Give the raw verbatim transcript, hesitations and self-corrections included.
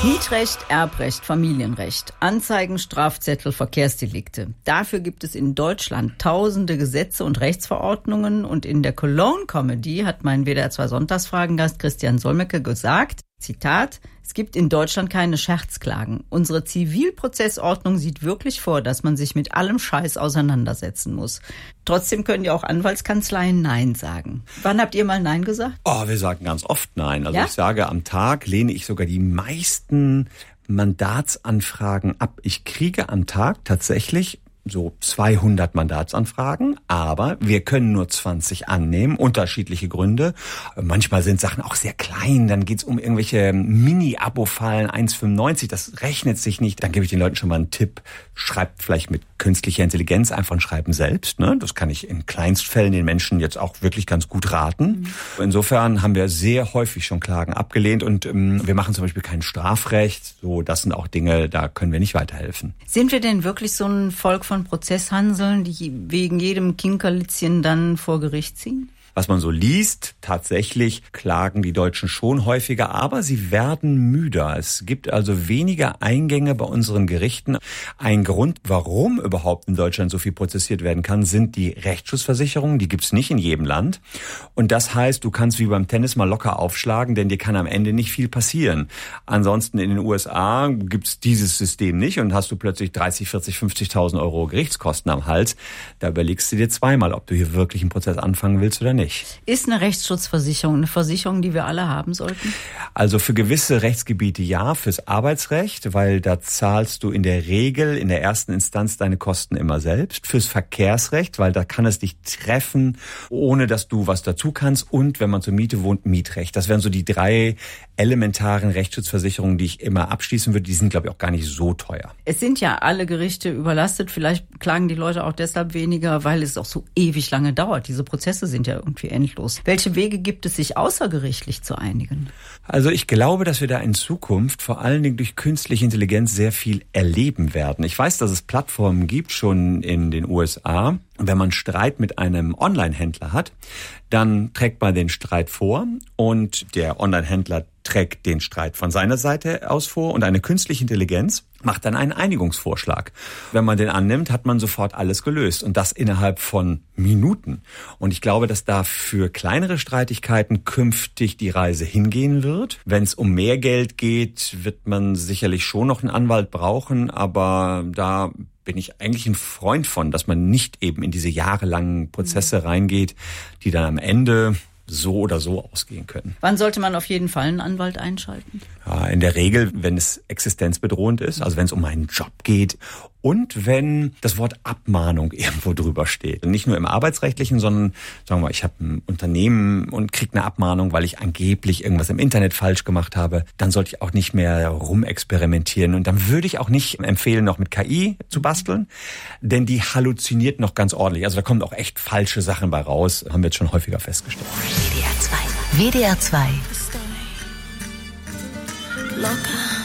Mietrecht, Erbrecht, Familienrecht, Anzeigen, Strafzettel, Verkehrsdelikte. Dafür gibt es in Deutschland tausende Gesetze und Rechtsverordnungen. Und in der Cologne Comedy hat mein W D R zwei Sonntagsfragengast Christian Solmecke gesagt, Zitat, es gibt in Deutschland keine Scherzklagen. Unsere Zivilprozessordnung sieht wirklich vor, dass man sich mit allem Scheiß auseinandersetzen muss. Trotzdem können ja auch Anwaltskanzleien Nein sagen. Wann habt ihr mal Nein gesagt? Oh, wir sagen ganz oft Nein. Also ja? ich sage, am Tag lehne ich sogar die meisten Mandatsanfragen ab. Ich kriege am Tag tatsächlich so zweihundert Mandatsanfragen, aber wir können nur zwanzig annehmen, unterschiedliche Gründe. Manchmal sind Sachen auch sehr klein, dann geht's um irgendwelche Mini-Abo-Fallen, eins Komma fünfundneunzig, das rechnet sich nicht. Dann gebe ich den Leuten schon mal einen Tipp, schreibt vielleicht mit künstlicher Intelligenz einfach ein Schreiben selbst. Ne? Das kann ich in Kleinstfällen den Menschen jetzt auch wirklich ganz gut raten. Mhm. Insofern haben wir sehr häufig schon Klagen abgelehnt und ähm, wir machen zum Beispiel kein Strafrecht. So, das sind auch Dinge, da können wir nicht weiterhelfen. Sind wir denn wirklich so ein Volk von Prozesshanseln, die wegen jedem Kinkerlitzchen dann vor Gericht ziehen? Was man so liest, tatsächlich klagen die Deutschen schon häufiger, aber sie werden müder. Es gibt also weniger Eingänge bei unseren Gerichten. Ein Grund, warum überhaupt in Deutschland so viel prozessiert werden kann, sind die Rechtsschutzversicherungen. Die gibt's nicht in jedem Land. Und das heißt, du kannst wie beim Tennis mal locker aufschlagen, denn dir kann am Ende nicht viel passieren. Ansonsten in den U S A gibt's dieses System nicht und hast du plötzlich dreißig, vierzig, fünfzigtausend Euro Gerichtskosten am Hals. Da überlegst du dir zweimal, ob du hier wirklich einen Prozess anfangen willst oder nicht. Ist eine Rechtsschutzversicherung eine Versicherung, die wir alle haben sollten? Also für gewisse Rechtsgebiete ja, fürs Arbeitsrecht, weil da zahlst du in der Regel in der ersten Instanz deine Kosten immer selbst. Fürs Verkehrsrecht, weil da kann es dich treffen, ohne dass du was dazu kannst. Und wenn man zur Miete wohnt, Mietrecht. Das wären so die drei elementaren Rechtsschutzversicherungen, die ich immer abschließen würde. Die sind, glaube ich, auch gar nicht so teuer. Es sind ja alle Gerichte überlastet. Vielleicht klagen die Leute auch deshalb weniger, weil es auch so ewig lange dauert. Diese Prozesse sind ja irgendwie endlos. Welche Wege gibt es, sich außergerichtlich zu einigen? Also ich glaube, dass wir da in Zukunft vor allen Dingen durch künstliche Intelligenz sehr viel erleben werden. Ich weiß, dass es Plattformen gibt, schon in den U S A. Wenn man Streit mit einem Online-Händler hat, dann trägt man den Streit vor und der Online-Händler trägt den Streit von seiner Seite aus vor und eine künstliche Intelligenz macht dann einen Einigungsvorschlag. Wenn man den annimmt, hat man sofort alles gelöst und das innerhalb von Minuten. Und ich glaube, dass da für kleinere Streitigkeiten künftig die Reise hingehen wird. Wenn es um mehr Geld geht, wird man sicherlich schon noch einen Anwalt brauchen, aber da bin ich eigentlich ein Freund von, dass man nicht eben in diese jahrelangen Prozesse reingeht, die dann am Ende so oder so ausgehen können. Wann sollte man auf jeden Fall einen Anwalt einschalten? Ja, in der Regel, wenn es existenzbedrohend ist, also wenn es um einen Job geht und wenn das Wort Abmahnung irgendwo drüber steht. Nicht nur im Arbeitsrechtlichen, sondern sagen wir mal, ich habe ein Unternehmen und kriege eine Abmahnung, weil ich angeblich irgendwas im Internet falsch gemacht habe. Dann sollte ich auch nicht mehr rumexperimentieren und dann würde ich auch nicht empfehlen, noch mit K I zu basteln, denn die halluziniert noch ganz ordentlich. Also da kommen auch echt falsche Sachen bei raus, haben wir jetzt schon häufiger festgestellt. W D R zwei. W D R zwei. Loca.